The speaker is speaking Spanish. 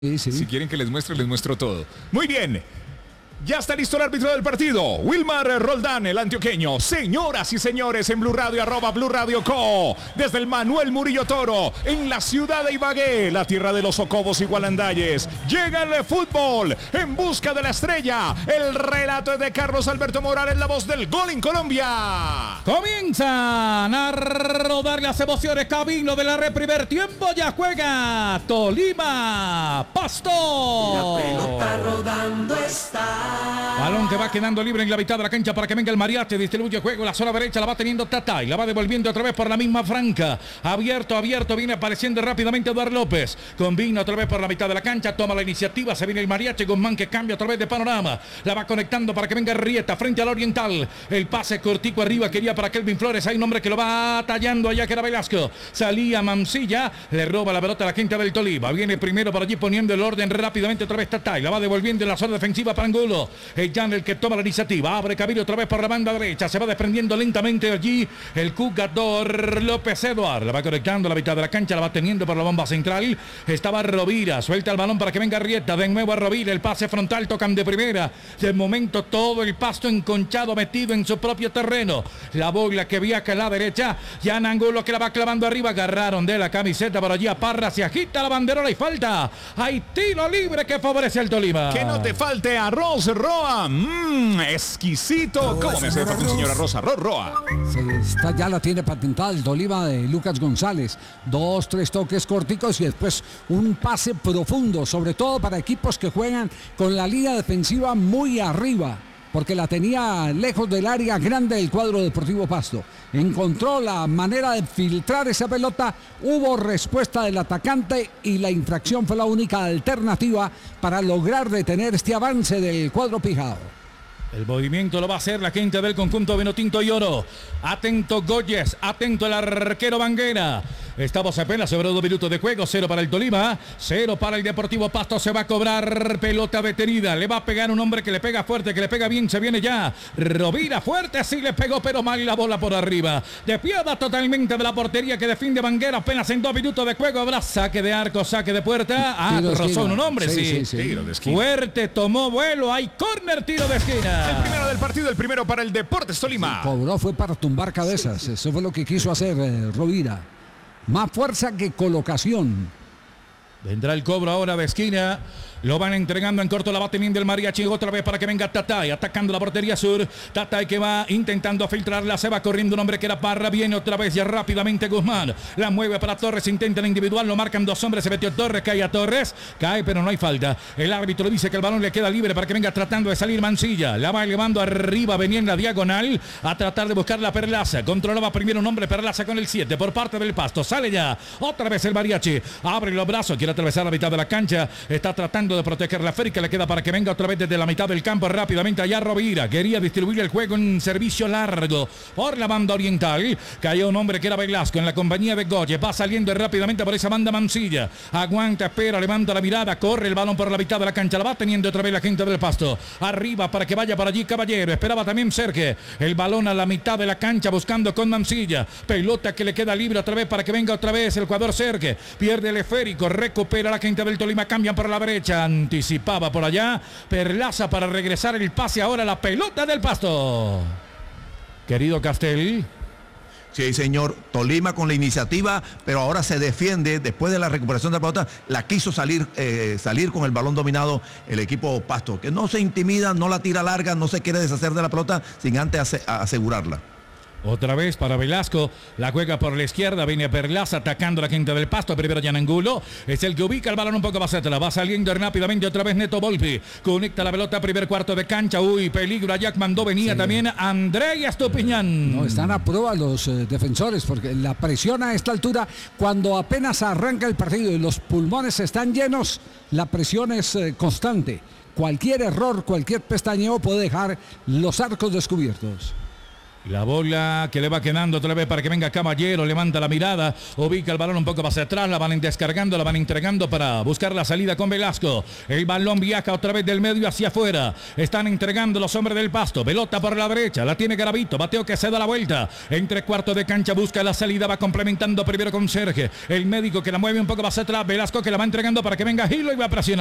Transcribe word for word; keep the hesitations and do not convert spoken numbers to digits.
Sí, sí. Si quieren que les muestre, les muestro todo. Muy bien. Ya está listo el árbitro del partido, Wilmar Roldán, el antioqueño. Señoras y señores, en Blue Radio, arroba Blue Radio Co. Desde el Manuel Murillo Toro, en la ciudad de Ibagué, la tierra de los socobos y gualandayes. Llega el fútbol en busca de la estrella. El relato es de Carlos Alberto Morales, la voz del gol en Colombia. Comienzan a rodar las emociones. Camino de la red, primer tiempo. Ya juega Tolima, Pasto. La pelota rodando está. Balón que va quedando libre en la mitad de la cancha para que venga el Mariachi. Distribuye juego, la zona derecha la va teniendo Tata y la va devolviendo otra vez por la misma franca. Abierto, abierto, viene apareciendo rápidamente Eduardo López. Combina otra vez por la mitad de la cancha, toma la iniciativa, se viene el Mariachi. Guzmán que cambia otra vez de panorama. La va conectando para que venga Rieta frente al Oriental. El pase cortico arriba quería para Kelvin Flores. Hay un hombre que lo va tallando allá que era Velasco. Salía Mancilla, le roba la pelota a la gente del Tolima. Viene primero por allí poniendo el orden rápidamente otra vez Tata y la va devolviendo en la zona defensiva para Angulo. Es Jan el que toma la iniciativa. Abre camino otra vez por la banda derecha. Se va desprendiendo lentamente allí el jugador López Eduardo. La va conectando a la mitad de la cancha. La va teniendo por la bomba central. Estaba Rovira. Suelta el balón para que venga Rieta. De nuevo a Rovira. El pase frontal. Tocan de primera. De momento todo el Pasto enconchado metido en su propio terreno. La bola que viaja a la derecha. Jan Angulo que la va clavando arriba. Agarraron de la camiseta por allí a Parra. Se agita la banderola y falta. Hay tiro libre que favorece al Tolima. Que no te falte arroz Roa. Mmm, exquisito. ¿Cómo me hace falta un señor arroz? Arroz Roa. Se está, ya la tiene patentada el Tolima de Lucas González. Dos, tres toques corticos y después un pase profundo, sobre todo para equipos que juegan con la línea defensiva muy arriba, porque la tenía lejos del área grande del cuadro Deportivo Pasto. Encontró la manera de filtrar esa pelota, hubo respuesta del atacante y la infracción fue la única alternativa para lograr detener este avance del cuadro pijao. El movimiento lo va a hacer la gente del conjunto Vinotinto y Oro. Atento Goyes, atento el arquero Banguera. Estamos apenas sobre dos minutos de juego. Cero para el Tolima, cero para el Deportivo Pasto. Se va a cobrar pelota detenida. Le va a pegar un hombre que le pega fuerte, que le pega bien. Se viene ya Rovira fuerte, sí le pegó, pero mal la bola por arriba. Despiada totalmente de la portería que defiende Banguera. Apenas en dos minutos de juego habrá saque de arco, saque de puerta. Ah, rozó un hombre, sí. sí, sí, sí. Tiro de esquina. Fuerte, tomó vuelo. Hay córner, tiro de esquina. El primero del partido, el primero para el Deportes Tolima. Sí, cobró, fue para tumbar cabezas. Eso fue lo que quiso hacer eh, Rovira. Más fuerza que colocación. Vendrá el cobro ahora de esquina. Lo van entregando en corto, la va teniendo el Mariachi otra vez para que venga Tatay, atacando la portería sur. Tatay que va intentando filtrarla, se va corriendo un hombre que era Parra, viene otra vez ya rápidamente Guzmán. La mueve para Torres, intenta la individual, lo marcan dos hombres, se metió Torres, cae a Torres, cae pero no hay falta. El árbitro dice que el balón le queda libre para que venga tratando de salir Mancilla. La va elevando arriba, venía en la diagonal a tratar de buscar la Perlaza. Controlaba primero un hombre, Perlaza con el siete por parte del Pasto. Sale ya, otra vez el Mariachi, abre los brazos, quiere atravesar la mitad de la cancha, está tratando de proteger la Férica, le queda para que venga otra vez desde la mitad del campo rápidamente allá Rovira, quería distribuir el juego en servicio largo por la banda oriental, cayó un hombre que era Velasco en la compañía de Goye, va saliendo rápidamente por esa banda Mancilla, aguanta, espera, levanta la mirada, corre el balón por la mitad de la cancha, la va teniendo otra vez la gente del Pasto, arriba para que vaya por allí Caballero, esperaba también Serge, el balón a la mitad de la cancha buscando con Mancilla, pelota que le queda libre otra vez para que venga otra vez el jugador Serge, pierde el esférico, recupera la gente del Tolima, cambian por la derecha, anticipaba por allá, Perlaza para regresar el pase ahora, la pelota del Pasto. Querido Castel. Sí, señor, Tolima con la iniciativa, pero ahora se defiende después de la recuperación de la pelota, la quiso salir, eh, salir con el balón dominado el equipo Pasto, que no se intimida, no la tira larga, no se quiere deshacer de la pelota sin antes asegurarla. Otra vez para Velasco, la juega por la izquierda, viene Perlaza atacando a la gente del Pasto, primero Jan Angulo, es el que ubica el balón un poco más atrás, va saliendo rápidamente otra vez Neto Volpi, conecta la pelota, primer cuarto de cancha, uy, peligro, Jack mandó, venía sí. También André Estupiñán. No, están a prueba los eh, defensores, porque la presión a esta altura, cuando apenas arranca el partido y los pulmones están llenos, la presión es eh, constante, cualquier error, cualquier pestañeo puede dejar los arcos descubiertos. La bola que le va quedando otra vez para que venga Caballero, levanta la mirada, ubica el balón un poco hacia atrás, la van descargando, la van entregando para buscar la salida con Velasco. El balón viaja otra vez del medio hacia afuera. Están entregando los hombres del Pasto. Pelota por la derecha, la tiene Garavito. Mateo que se da la vuelta. Entre cuartos de cancha busca la salida, va complementando primero con Sergio. El médico que la mueve un poco hacia atrás. Velasco que la va entregando para que venga Gilo y va a presionar.